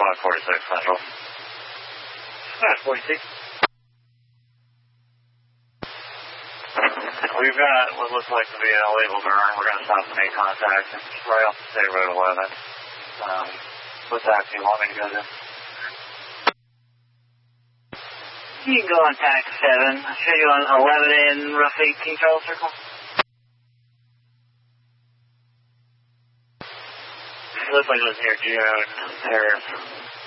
Squad 46 Central. Squad 46. We've got what looks like to be an illegal burn. We're going to stop and make contact right off the State Road 11. What taxi you want me to go to? You can go on tax 7. I'll show you on 11 and rough 18 Charles Circle. It looks like it was near June Terrace.